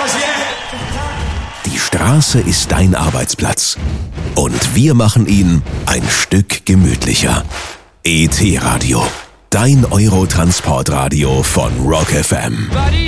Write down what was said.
Die Straße ist dein Arbeitsplatz. Und wir machen ihn ein Stück gemütlicher. ET Radio. Dein Eurotransportradio von Rock FM.